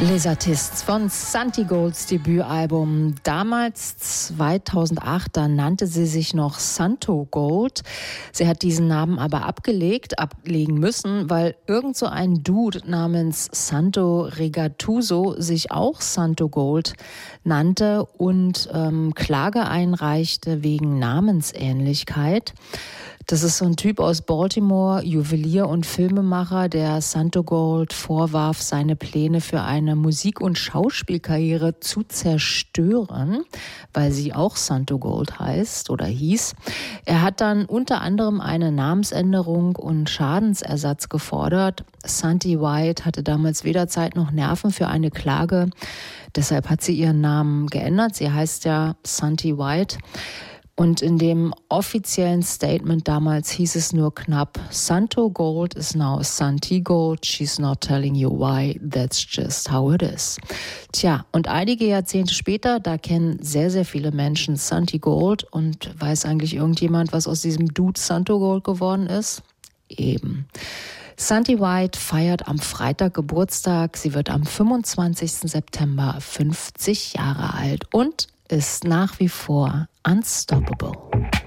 Les Artistes von Santi Golds Debütalbum. Damals 2008, da nannte sie sich noch Santo Gold. Sie hat diesen Namen aber ablegen müssen, weil irgend so ein Dude namens Santo Regatuso sich auch Santo Gold nannte und Klage einreichte wegen Namensähnlichkeit. Das ist so ein Typ aus Baltimore, Juwelier und Filmemacher, der Santo Gold vorwarf, seine Pläne für eine Musik- und Schauspielkarriere zu zerstören, weil sie auch Santo Gold heißt oder hieß. Er hat dann unter anderem eine Namensänderung und Schadensersatz gefordert. Santi White hatte damals weder Zeit noch Nerven für eine Klage. Deshalb hat sie ihren Namen geändert. Sie heißt ja Santi White. Und in dem offiziellen Statement damals hieß es nur knapp, Santo Gold is now Santi Gold, she's not telling you why, that's just how it is. Tja, und einige Jahrzehnte später, da kennen sehr, sehr viele Menschen Santi Gold und weiß eigentlich irgendjemand, was aus diesem Dude Santo Gold geworden ist? Eben. Santi White feiert am Freitag Geburtstag, sie wird am 25. September 50 Jahre alt und ist nach wie vor unstoppable.